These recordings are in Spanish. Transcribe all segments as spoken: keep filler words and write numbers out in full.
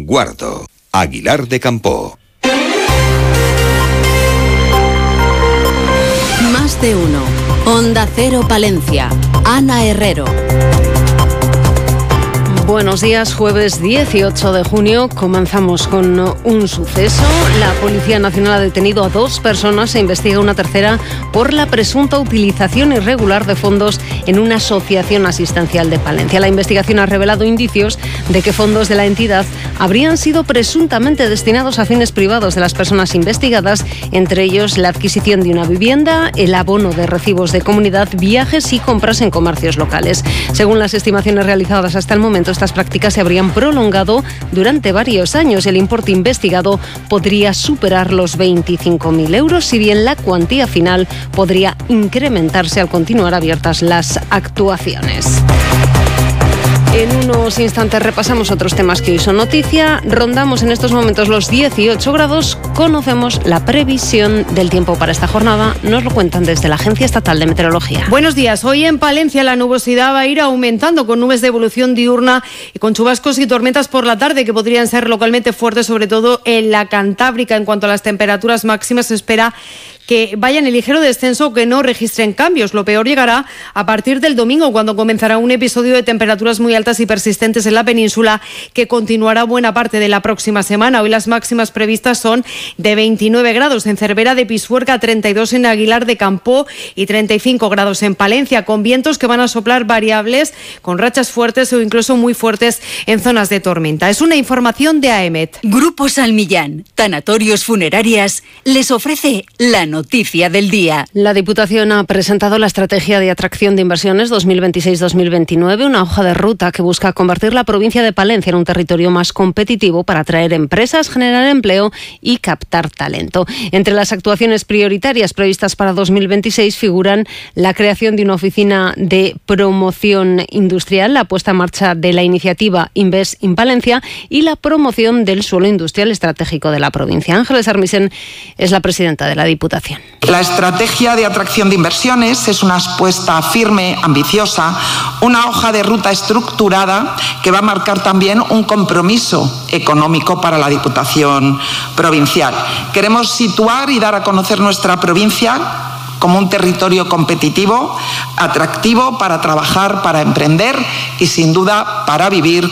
Guardo, Aguilar de Campoo. Más de uno. Onda Cero Palencia. Ana Herrero. Buenos días, jueves dieciocho de junio. Comenzamos con un suceso. La Policía Nacional ha detenido a dos personas e investiga una tercera por la presunta utilización irregular de fondos en una asociación asistencial de Palencia. La investigación ha revelado indicios de que fondos de la entidad habrían sido presuntamente destinados a fines privados de las personas investigadas, entre ellos la adquisición de una vivienda, el abono de recibos de comunidad, viajes y compras en comercios locales. Según las estimaciones realizadas hasta el momento, estas prácticas se habrían prolongado durante varios años. El importe investigado podría superar los veinticinco mil euros, si bien la cuantía final podría incrementarse al continuar abiertas las actuaciones. En unos instantes repasamos otros temas que hoy son noticia. Rondamos en estos momentos los dieciocho grados. Conocemos la previsión del tiempo para esta jornada. Nos lo cuentan desde la Agencia Estatal de Meteorología. Buenos días. Hoy en Palencia la nubosidad va a ir aumentando con nubes de evolución diurna y con chubascos y tormentas por la tarde que podrían ser localmente fuertes, sobre todo en la Cantábrica. En cuanto a las temperaturas máximas, se espera que vayan en ligero descenso o que no registren cambios. Lo peor llegará a partir del domingo, cuando comenzará un episodio de temperaturas muy altas y persistentes en la península, que continuará buena parte de la próxima semana. Hoy las máximas previstas son de veintinueve grados en Cervera de Pisuerga, treinta y dos en Aguilar de Campoo y treinta y cinco grados en Palencia, con vientos que van a soplar variables, con rachas fuertes o incluso muy fuertes en zonas de tormenta. Es una información de AEMET. Grupo Salmillán, Tanatorios Funerarias, les ofrece la noticia. Noticia del día. La Diputación ha presentado la Estrategia de Atracción de Inversiones dos mil veintiséis dos mil veintinueve, una hoja de ruta que busca convertir la provincia de Palencia en un territorio más competitivo para atraer empresas, generar empleo y captar talento. Entre las actuaciones prioritarias previstas para dos mil veintiséis figuran la creación de una oficina de promoción industrial, la puesta en marcha de la iniciativa Invest in Palencia y la promoción del suelo industrial estratégico de la provincia. Ángeles Armisen es la presidenta de la Diputación. La estrategia de atracción de inversiones es una apuesta firme, ambiciosa, una hoja de ruta estructurada que va a marcar también un compromiso económico para la Diputación provincial. Queremos situar y dar a conocer nuestra provincia como un territorio competitivo, atractivo para trabajar, para emprender y sin duda para vivir.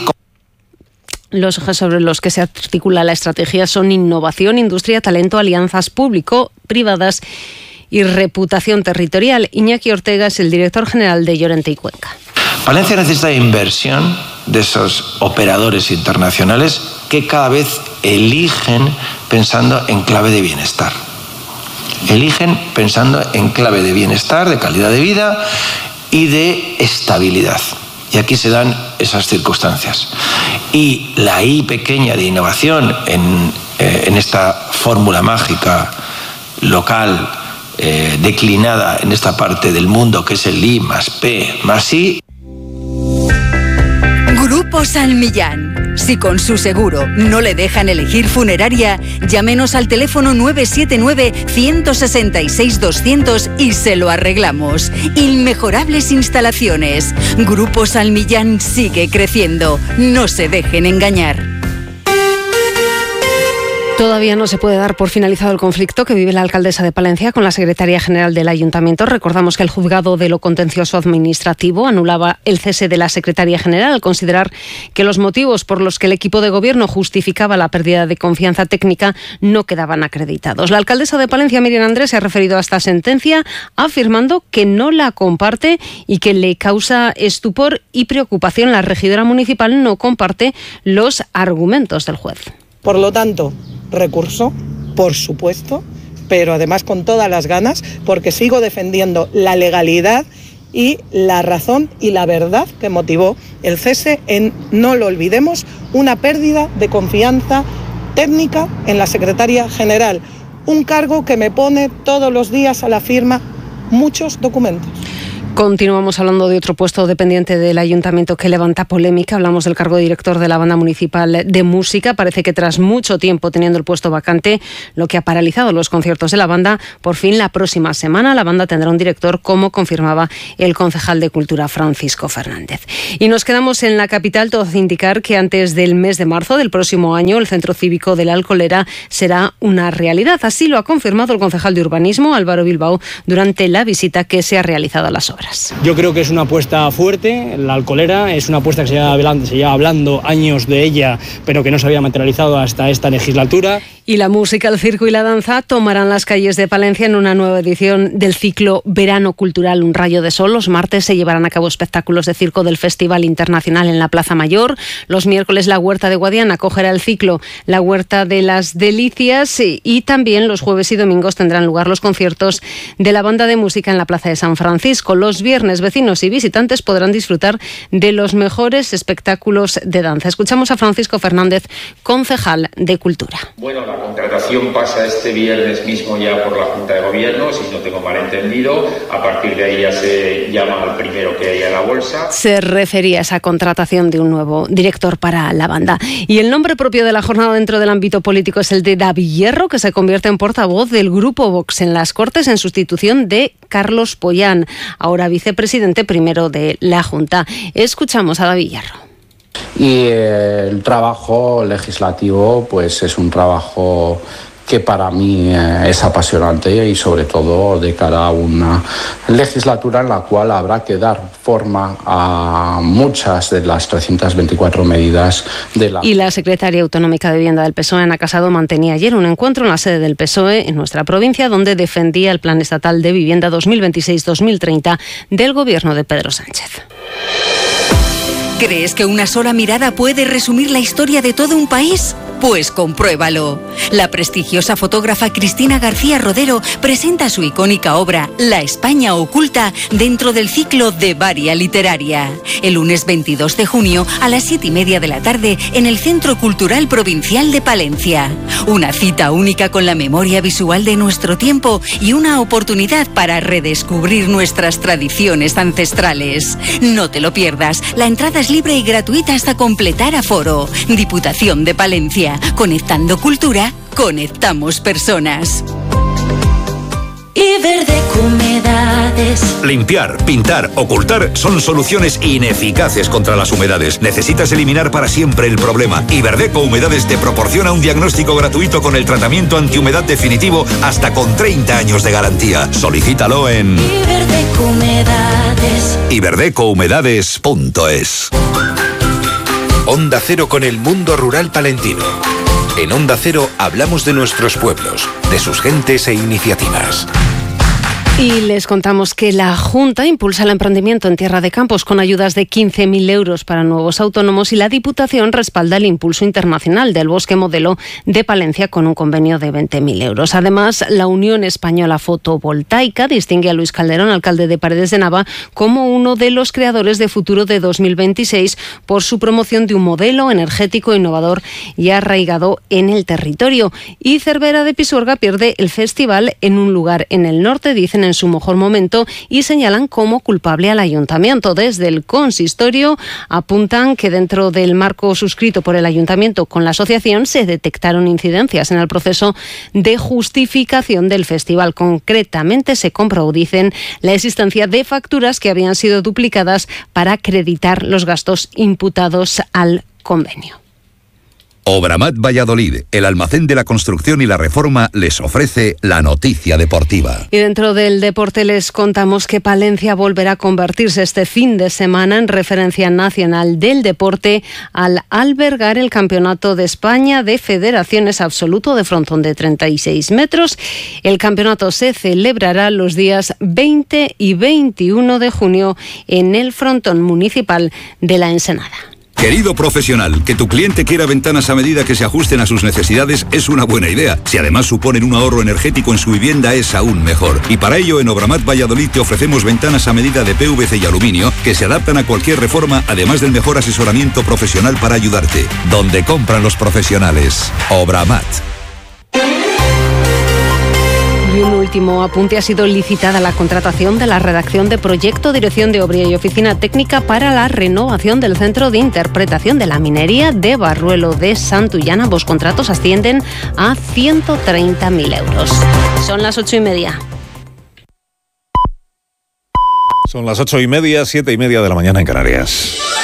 Los ejes sobre los que se articula la estrategia son innovación, industria, talento, alianzas público-privadas y reputación territorial. Iñaki Ortega es el director general de Llorente y Cuenca. Palencia necesita inversión de esos operadores internacionales que cada vez eligen pensando en clave de bienestar. Eligen pensando en clave de bienestar, de calidad de vida y de estabilidad. Y aquí se dan esas circunstancias. Y la I pequeña de innovación en, eh, en esta fórmula mágica local, eh, declinada en esta parte del mundo, que es el I más P más I. Grupo Salmillán. Si con su seguro no le dejan elegir funeraria, llámenos al teléfono nueve siete nueve, uno seis seis, doscientos y se lo arreglamos. Inmejorables instalaciones. Grupo Salmillán sigue creciendo. No se dejen engañar. Todavía no se puede dar por finalizado el conflicto que vive la alcaldesa de Palencia con la secretaria general del ayuntamiento. Recordamos que el juzgado de lo contencioso administrativo anulaba el cese de la secretaria general al considerar que los motivos por los que el equipo de gobierno justificaba la pérdida de confianza técnica no quedaban acreditados. La alcaldesa de Palencia, Miriam Andrés, se ha referido a esta sentencia afirmando que no la comparte y que le causa estupor y preocupación. La regidora municipal no comparte los argumentos del juez. Por lo tanto, recurso, por supuesto, pero además con todas las ganas, porque sigo defendiendo la legalidad y la razón y la verdad que motivó el cese en, no lo olvidemos, una pérdida de confianza técnica en la secretaria general, un cargo que me pone todos los días a la firma muchos documentos. Continuamos hablando de otro puesto dependiente del ayuntamiento que levanta polémica. Hablamos del cargo de director de la Banda Municipal de Música. Parece que tras mucho tiempo teniendo el puesto vacante, lo que ha paralizado los conciertos de la banda, por fin la próxima semana la banda tendrá un director, como confirmaba el concejal de Cultura Francisco Fernández. Y nos quedamos en la capital. Todo hace indicar que antes del mes de marzo del próximo año el Centro Cívico de la Alcolera será una realidad. Así lo ha confirmado el concejal de Urbanismo, Álvaro Bilbao, durante la visita que se ha realizado a las obras. Yo creo que es una apuesta fuerte, la Alcolera es una apuesta que se lleva hablando, se lleva hablando años de ella, pero que no se había materializado hasta esta legislatura. Y la música, el circo y la danza tomarán las calles de Palencia en una nueva edición del ciclo Verano Cultural Un Rayo de Sol. Los martes se llevarán a cabo espectáculos de circo del Festival Internacional en la Plaza Mayor. Los miércoles la Huerta de Guadiana acogerá el ciclo La Huerta de las Delicias y también los jueves y domingos tendrán lugar los conciertos de la banda de música en la Plaza de San Francisco. Los viernes vecinos y visitantes podrán disfrutar de los mejores espectáculos de danza. Escuchamos a Francisco Fernández, concejal de Cultura. Bueno, la contratación pasa este viernes mismo ya por la Junta de Gobierno, si no tengo malentendido. A partir de ahí ya se llama al primero que haya en la bolsa. Se refería a esa contratación de un nuevo director para la banda. Y el nombre propio de la jornada dentro del ámbito político es el de David Hierro, que se convierte en portavoz del Grupo Vox en las Cortes en sustitución de Carlos Pollán, ahora vicepresidente primero de la Junta. Escuchamos a David Hierro. Y eh, el trabajo legislativo pues es un trabajo que para mí eh, es apasionante y sobre todo de cara a una legislatura en la cual habrá que dar forma a muchas de las trescientas veinticuatro medidas de la... Y la secretaria autonómica de Vivienda del P S O E, Ana Casado, mantenía ayer un encuentro en la sede del P S O E en nuestra provincia donde defendía el Plan Estatal de Vivienda dos mil veintiséis dos mil treinta del gobierno de Pedro Sánchez. ¿Crees que una sola mirada puede resumir la historia de todo un país? Pues compruébalo. La prestigiosa fotógrafa Cristina García Rodero presenta su icónica obra La España oculta dentro del ciclo de Varia Literaria. El lunes veintidós de junio a las siete y media de la tarde en el Centro Cultural Provincial de Palencia. Una cita única con la memoria visual de nuestro tiempo y una oportunidad para redescubrir nuestras tradiciones ancestrales. No te lo pierdas. La entrada es libre y gratuita hasta completar aforo. Diputación de Palencia. Conectando cultura, conectamos personas. Iberdeco Humedades. Limpiar, pintar, ocultar son soluciones ineficaces contra las humedades. Necesitas eliminar para siempre el problema. Iberdeco Humedades te proporciona un diagnóstico gratuito con el tratamiento antihumedad definitivo hasta con treinta años de garantía. Solicítalo en Iberdeco Humedades. iberdeco humedades punto es. Onda Cero con el mundo rural palentino. En Onda Cero hablamos de nuestros pueblos, de sus gentes e iniciativas. Y les contamos que la Junta impulsa el emprendimiento en Tierra de Campos con ayudas de quince mil euros para nuevos autónomos y la Diputación respalda el impulso internacional del Bosque Modelo de Palencia con un convenio de veinte mil euros. Además, la Unión Española Fotovoltaica distingue a Luis Calderón, alcalde de Paredes de Nava, como uno de los creadores de Futuro de dos mil veintiséis por su promoción de un modelo energético innovador y arraigado en el territorio. Y Cervera de Pisuerga pierde el festival en un lugar en el norte, dicen en su mejor momento, y señalan como culpable al ayuntamiento. Desde el consistorio apuntan que dentro del marco suscrito por el ayuntamiento con la asociación se detectaron incidencias en el proceso de justificación del festival. Concretamente se comprobó, dicen, la existencia de facturas que habían sido duplicadas para acreditar los gastos imputados al convenio. Obramat Valladolid, el almacén de la construcción y la reforma, les ofrece la noticia deportiva. Y dentro del deporte les contamos que Palencia volverá a convertirse este fin de semana en referencia nacional del deporte al albergar el Campeonato de España de Federaciones Absoluto de frontón de treinta y seis metros. El campeonato se celebrará los días veinte y veintiuno de junio en el frontón municipal de La Ensenada. Querido profesional, que tu cliente quiera ventanas a medida que se ajusten a sus necesidades es una buena idea. Si además suponen un ahorro energético en su vivienda es aún mejor. Y para ello en Obramat Valladolid te ofrecemos ventanas a medida de P V C y aluminio que se adaptan a cualquier reforma, además del mejor asesoramiento profesional para ayudarte. Donde compran los profesionales. Obramat. Y un último apunte, ha sido licitada la contratación de la redacción de proyecto, dirección de obra y oficina técnica para la renovación del Centro de Interpretación de la Minería de Barruelo de Santullana. Ambos contratos ascienden a ciento treinta mil euros. Son las ocho y media. Son las ocho y media, siete y media de la mañana en Canarias.